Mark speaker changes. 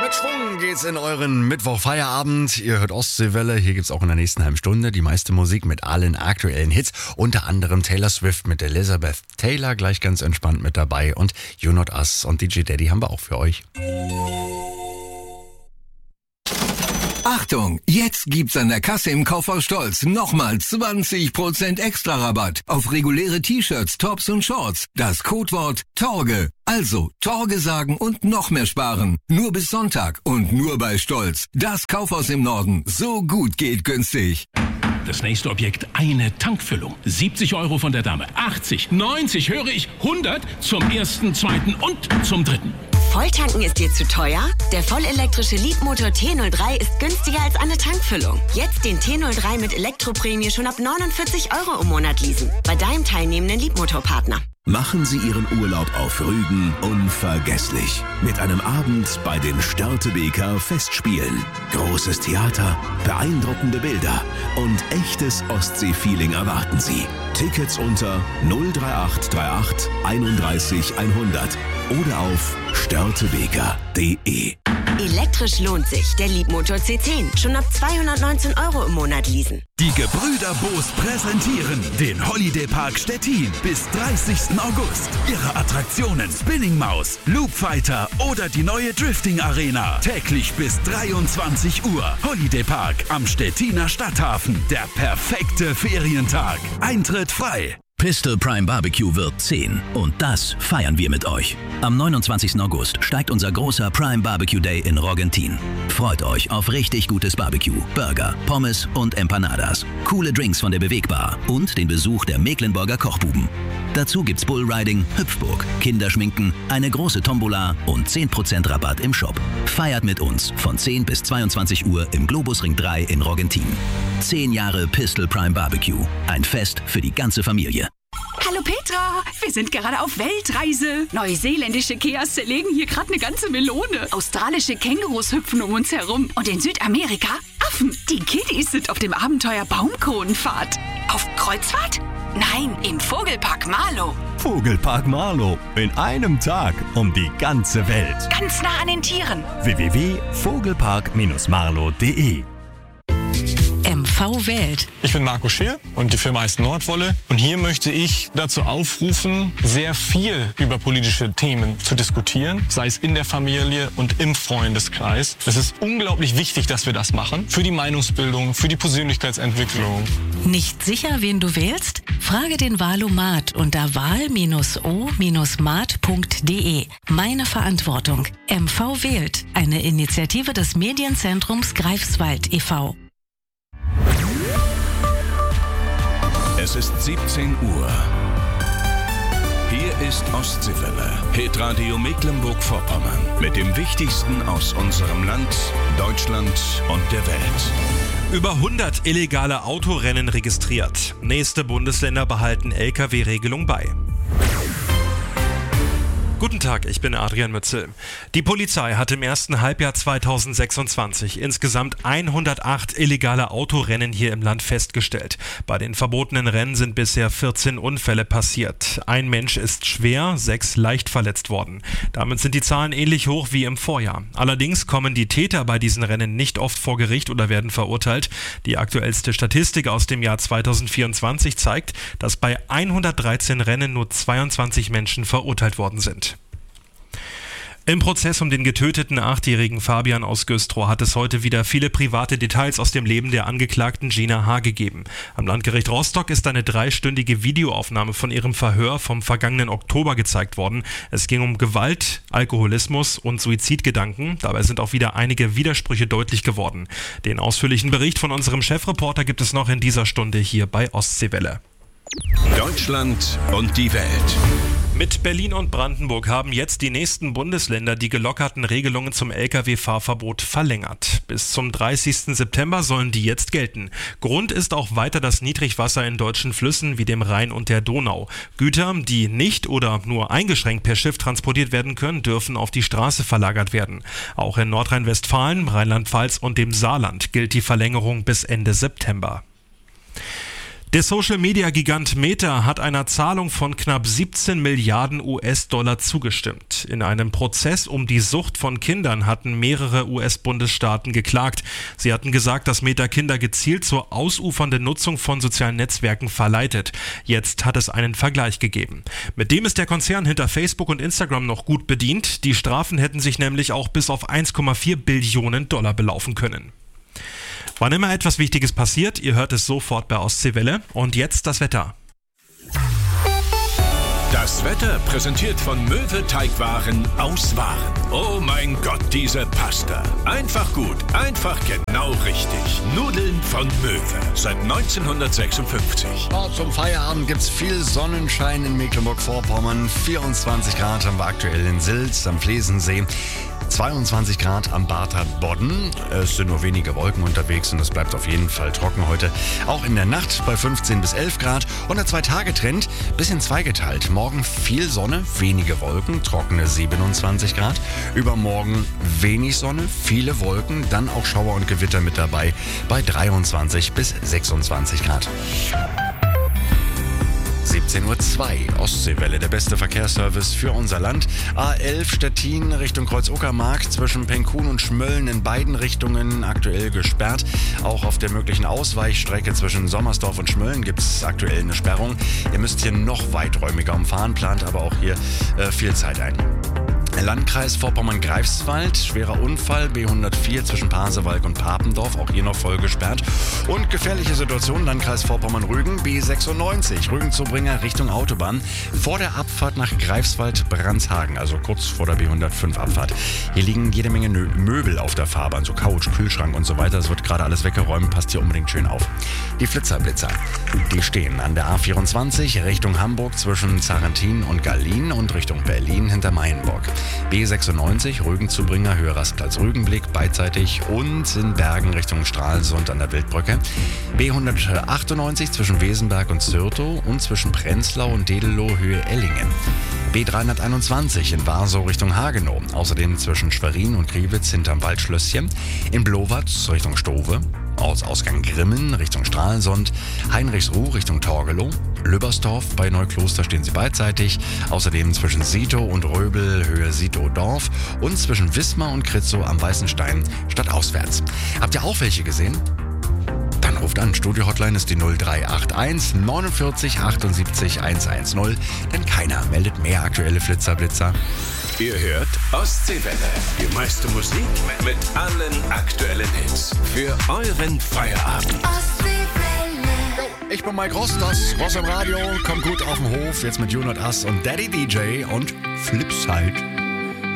Speaker 1: Mit Schwung geht's in euren Mittwoch-Feierabend. Ihr hört Ostseewelle. Hier gibt's auch in der nächsten halben Stunde die meiste Musik mit allen aktuellen Hits. Unter anderem Taylor Swift mit Elizabeth Taylor gleich ganz entspannt mit dabei. Und You Not Us und DJ Daddy haben wir auch für euch.
Speaker 2: Achtung, jetzt gibt's an der Kasse im Kaufhaus Stolz nochmal 20% extra Rabatt auf reguläre T-Shirts, Tops und Shorts. Das Codewort Torge. Also Torge sagen und noch mehr sparen. Nur bis Sonntag und nur bei Stolz. Das Kaufhaus im Norden. So gut geht günstig.
Speaker 3: Das nächste Objekt, eine Tankfüllung. 70 € von der Dame, 80, 90, höre ich, 100 zum ersten, zweiten und zum dritten.
Speaker 4: Volltanken ist dir zu teuer? Der vollelektrische Leapmotor T03 ist günstiger als eine Tankfüllung. Jetzt den T03 mit Elektroprämie schon ab 49 € im Monat leasen. Bei deinem teilnehmenden Leapmotor-Partner.
Speaker 5: Machen Sie Ihren Urlaub auf Rügen unvergesslich. Mit einem Abend bei den Störtebeker Festspielen. Großes Theater, beeindruckende Bilder und echtes Ostsee-Feeling erwarten Sie. Tickets unter 03838 31 100 oder auf störtebeker.de.
Speaker 4: Elektrisch lohnt sich. Der Leapmotor C10. Schon ab 219 € im Monat leasen.
Speaker 6: Die Gebrüder Boos präsentieren den Holiday Park Stettin bis 30. August. Ihre Attraktionen Spinning Maus, Loop Fighter oder die neue Drifting Arena. Täglich bis 23 Uhr. Holiday Park am Stettiner Stadthafen. Der perfekte Ferientag. Eintritt frei.
Speaker 7: Pistol Prime Barbecue wird 10 und das feiern wir mit euch. Am 29. August steigt unser großer Prime Barbecue Day in Rogentin. Freut euch auf richtig gutes Barbecue, Burger, Pommes und Empanadas, coole Drinks von der Bewegbar und den Besuch der Mecklenburger Kochbuben. Dazu gibt's Bullriding, Hüpfburg, Kinderschminken, eine große Tombola und 10% Rabatt im Shop. Feiert mit uns von 10 bis 22 Uhr im Globusring 3 in Rogentin. 10 Jahre Pistol Prime Barbecue. Ein Fest für die ganze Familie.
Speaker 8: Hallo Petra, wir sind gerade auf Weltreise. Neuseeländische Keas zerlegen hier gerade eine ganze Melone. Australische Kängurus hüpfen um uns herum. Und in Südamerika Affen. Die Kiddies sind auf dem Abenteuer Baumkronenfahrt. Auf Kreuzfahrt? Nein, im Vogelpark Marlow.
Speaker 9: Vogelpark Marlow. In einem Tag um die ganze Welt.
Speaker 8: Ganz nah an den Tieren.
Speaker 9: www.vogelpark-marlow.de.
Speaker 10: MV wählt.
Speaker 11: Ich bin Marco Schier und die Firma heißt Nordwolle. Und hier möchte ich dazu aufrufen, sehr viel über politische Themen zu diskutieren, sei es in der Familie und im Freundeskreis. Es ist unglaublich wichtig, dass wir das machen. Für die Meinungsbildung, für die Persönlichkeitsentwicklung.
Speaker 10: Nicht sicher, wen du wählst? Frage den Wahlomat unter wahl-o-mat.de. Meine Verantwortung. MV wählt. Eine Initiative des Medienzentrums Greifswald e.V.
Speaker 5: Es ist 17 Uhr. Hier ist Ostseewelle, Hitradio Mecklenburg-Vorpommern. Mit dem Wichtigsten aus unserem Land, Deutschland und der Welt.
Speaker 12: Über 100 illegale Autorennen registriert. Nächste Bundesländer behalten Lkw-Regelung bei. Guten Tag, ich bin Adrian Mützel. Die Polizei hat im ersten Halbjahr 2026 insgesamt 108 illegale Autorennen hier im Land festgestellt. Bei den verbotenen Rennen sind bisher 14 Unfälle passiert. Ein Mensch ist schwer, 6 leicht verletzt worden. Damit sind die Zahlen ähnlich hoch wie im Vorjahr. Allerdings kommen die Täter bei diesen Rennen nicht oft vor Gericht oder werden verurteilt. Die aktuellste Statistik aus dem Jahr 2024 zeigt, dass bei 113 Rennen nur 22 Menschen verurteilt worden sind. Im Prozess um den getöteten 8-jährigen Fabian aus Güstrow hat es heute wieder viele private Details aus dem Leben der Angeklagten Gina H. gegeben. Am Landgericht Rostock ist eine 3-stündige Videoaufnahme von ihrem Verhör vom vergangenen Oktober gezeigt worden. Es ging um Gewalt, Alkoholismus und Suizidgedanken. Dabei sind auch wieder einige Widersprüche deutlich geworden. Den ausführlichen Bericht von unserem Chefreporter gibt es noch in dieser Stunde hier bei Ostseewelle.
Speaker 5: Deutschland und die Welt.
Speaker 12: Mit Berlin und Brandenburg haben jetzt die nächsten Bundesländer die gelockerten Regelungen zum Lkw-Fahrverbot verlängert. Bis zum 30. September sollen die jetzt gelten. Grund ist auch weiter das Niedrigwasser in deutschen Flüssen wie dem Rhein und der Donau. Güter, die nicht oder nur eingeschränkt per Schiff transportiert werden können, dürfen auf die Straße verlagert werden. Auch in Nordrhein-Westfalen, Rheinland-Pfalz und dem Saarland gilt die Verlängerung bis Ende September. Der Social-Media-Gigant Meta hat einer Zahlung von knapp 17 Milliarden US-Dollar zugestimmt. In einem Prozess um die Sucht von Kindern hatten mehrere US-Bundesstaaten geklagt. Sie hatten gesagt, dass Meta Kinder gezielt zur ausufernden Nutzung von sozialen Netzwerken verleitet. Jetzt hat es einen Vergleich gegeben. Mit dem ist der Konzern hinter Facebook und Instagram noch gut bedient. Die Strafen hätten sich nämlich auch bis auf 1,4 Billionen Dollar belaufen können. Wann immer etwas Wichtiges passiert, ihr hört es sofort bei Ostseewelle. Und jetzt das Wetter.
Speaker 5: Das Wetter präsentiert von Möwe Teigwaren aus Waren. Oh mein Gott, diese Pasta. Einfach gut, einfach genau richtig. Nudeln von Möwe. Seit 1956.
Speaker 1: Ja, zum Feierabend gibt's viel Sonnenschein in Mecklenburg-Vorpommern. 24 Grad haben wir aktuell in Silz am Flesensee. 22 Grad am Bad Bodden. Es sind nur wenige Wolken unterwegs und es bleibt auf jeden Fall trocken heute. Auch in der Nacht bei 15 bis 11 Grad. Und der 2-Tage-Trend, bisschen zweigeteilt. Morgen viel Sonne, wenige Wolken, trockene 27 Grad. Übermorgen wenig Sonne, viele Wolken, dann auch Schauer und Gewitter mit dabei bei 23 bis 26 Grad. 17:02 Uhr, Ostseewelle, der beste Verkehrsservice für unser Land. A11 Stettin Richtung Kreuz-Uckermark, zwischen Penkun und Schmölln in beiden Richtungen aktuell gesperrt. Auch auf der möglichen Ausweichstrecke zwischen Sommersdorf und Schmölln gibt es aktuell eine Sperrung. Ihr müsst hier noch weiträumiger umfahren, plant aber auch hier viel Zeit ein. Landkreis Vorpommern-Greifswald, schwerer Unfall, B104 zwischen Pasewalk und Papendorf, auch hier noch voll gesperrt. Und gefährliche Situation, Landkreis Vorpommern-Rügen, B96, Rügen-Zubringer Richtung Autobahn, vor der Abfahrt nach Greifswald-Brandshagen, also kurz vor der B105 Abfahrt. Hier liegen jede Menge Möbel auf der Fahrbahn, so Couch, Kühlschrank und so weiter. Es wird gerade alles weggeräumt, passt hier unbedingt schön auf. Die Flitzer, die stehen an der A24 Richtung Hamburg zwischen Zarentin und Gallien und Richtung Berlin hinter Mayenburg. B96, Rügen-Zubringer, Höhe Rastplatz Rügenblick, beidseitig und in Bergen Richtung Stralsund an der Wildbrücke. B198 zwischen Wesenberg und Sürtow und zwischen Prenzlau und Dedelow, Höhe Ellingen. B321 in Warsow Richtung Hagenow, außerdem zwischen Schwerin und Kriwitz hinterm Waldschlösschen. In Blowatz Richtung Stowe. Ausgang Grimmen Richtung Stralsund, Heinrichsruh Richtung Torgelow, Lübbersdorf bei Neukloster stehen sie beidseitig, außerdem zwischen Sitow und Röbel Höhe Sitow-Dorf und zwischen Wismar und Kritzow am Weißenstein stadtauswärts. Habt ihr auch welche gesehen? Dann ruft an, Studio-Hotline ist die 0381 49 78 110, denn keiner meldet mehr aktuelle Flitzer-Blitzer.
Speaker 5: Ihr hört Ostseewelle. Die meiste Musik mit allen aktuellen Hits. Für euren Feierabend.
Speaker 1: Ostseewelle. Ich bin Mike Ross, das Ross im Radio. Kommt gut auf den Hof, jetzt mit You Not Us und Daddy DJ und Flipside.